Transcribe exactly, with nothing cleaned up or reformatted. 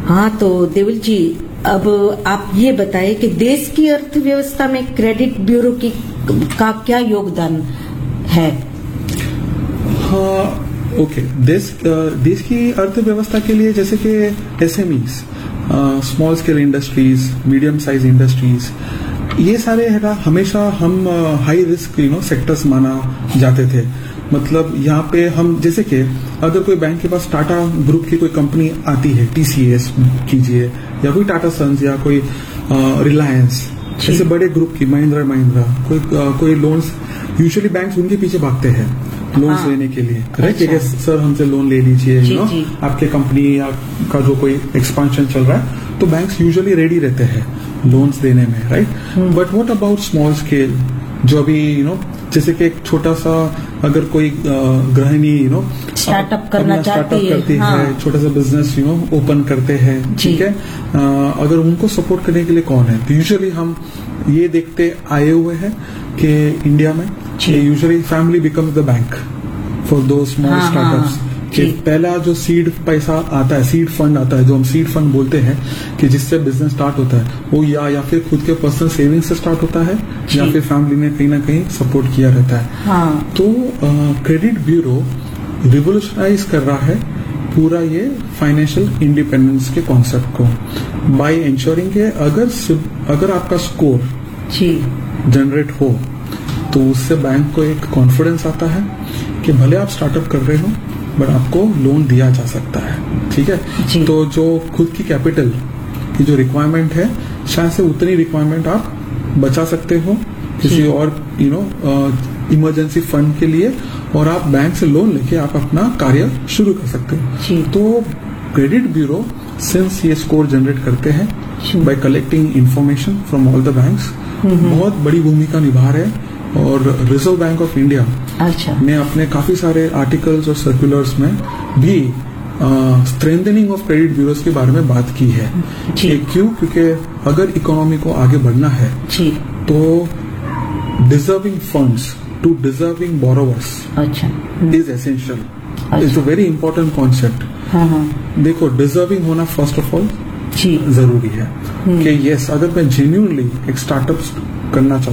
हाँ, तो देवल जी, अब आप ये बताएं कि देश की अर्थव्यवस्था में क्रेडिट ब्यूरो की का क्या योगदान है? हाँ, ओके। देश देश की अर्थव्यवस्था के लिए जैसे कि SMEs, small scale industries, medium size industries, ये सारे है ना, हमेशा हम high risk you know sectors माना जाते थे। मतलब यहाँ पे हम जैसे कि अगर कोई बैंक के पास टाटा ग्रुप की कोई कंपनी आती है, टीसीएस कीजिए या कोई टाटा सन्स या कोई रिलायंस, ऐसे बड़े ग्रुप की, महिंद्रा महिंद्रा, कोई आ, कोई लोन्स, यूजुअली बैंक्स उनके पीछे भागते हैं लोन्स हाँ। लेने के लिए, राइट? अच्छा। सर हमसे लोन ले लीजिए, यू नो, आपके कंपनी का जो कोई एक्सपांशन चल रहा है, तो बैंक्स यूजुअली रेडी रहते हैं लोन्स देने में, right? But what about small scale, जो अभी यू नो जैसे कि एक छोटा सा अगर कोई गृहिणी यू नो स्टार्टअप करना स्टार्टअप करती हाँ। है, छोटा सा बिजनेस यू नो ओपन करते हैं, ठीक है, अगर उनको सपोर्ट करने के लिए कौन है? तो यूजुअली हम ये देखते आए हुए हैं कि इंडिया में usually family becomes the bank for दो स्मॉल स्टार्टअप्स। कि पहला जो सीड पैसा आता है, सीड फंड आता है, जो हम सीड फंड बोलते हैं, कि जिससे बिजनेस स्टार्ट होता है, वो या या फिर खुद के पर्सनल सेविंग्स से स्टार्ट होता है या फिर फैमिली ने कहीं ना कहीं सपोर्ट किया रहता है। हाँ। तो क्रेडिट ब्यूरो रिवोल्यूशनाइज कर रहा है पूरा ये फाइनेंशियल इंडिपेंडेंस के कॉन्सेप्ट को, बाय इंश्योरिंग के अगर अगर आपका स्कोर जनरेट हो तो उससे बैंक को एक कॉन्फिडेंस आता है कि भले आप स्टार्टअप कर रहे हो बट आपको लोन दिया जा सकता है, ठीक है? तो जो खुद की कैपिटल की जो रिक्वायरमेंट है, शायद से उतनी रिक्वायरमेंट आप बचा सकते हो किसी और यू नो इमरजेंसी फंड के लिए, और आप बैंक से लोन लेके आप अपना कार्य शुरू कर सकते हो। तो क्रेडिट ब्यूरो सिंस ये स्कोर जनरेट करते हैं bye collecting information from all the banks, बहुत बड़ी भूमिका निभा रहे हैं। और रिजर्व बैंक ऑफ इंडिया अच्छा। ने अपने काफी सारे आर्टिकल्स और सर्कुलर्स में भी स्ट्रेंथनिंग ऑफ क्रेडिट ब्यूरोज के बारे में बात की है। क्यों? क्योंकि अगर इकोनॉमी को आगे बढ़ना है तो deserving funds to deserving borrowers अच्छा is essential, is a very important concept. देखो, डिजर्विंग होना फर्स्ट ऑफ ऑल जरूरी है कि यस, अगर मैं जेन्युइनली एक स्टार्टअप करना चाहूँ